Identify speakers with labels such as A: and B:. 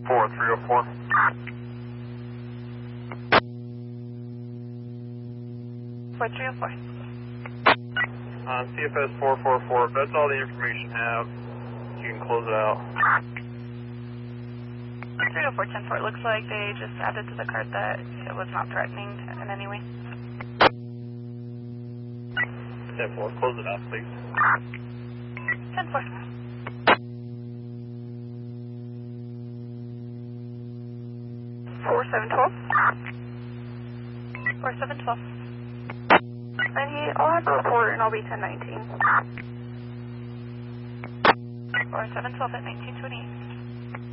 A: 4304. CFS 444, if that's all the information you have, you can close it out.
B: 304, 10-4, it looks like they just added to the card that it was not threatening in any way.
A: 10-4, close it out, please.
B: 10-4. 4712. I'll have to report and I'll be 1019. 4712 at 1928.